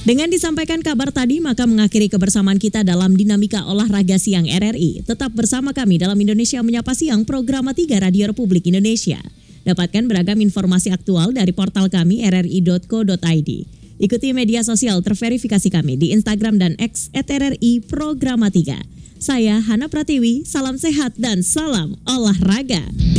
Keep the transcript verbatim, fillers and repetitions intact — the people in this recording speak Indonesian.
Dengan disampaikan kabar tadi, maka mengakhiri kebersamaan kita dalam Dinamika Olahraga Siang R R I. Tetap bersama kami dalam Indonesia Menyapa Siang, Program tiga Radio Republik Indonesia. Dapatkan beragam informasi aktual dari portal kami r r i dot co dot i d. Ikuti media sosial terverifikasi kami di Instagram dan X at R R I Programa tiga. Saya Hana Pratiwi, salam sehat dan salam olahraga.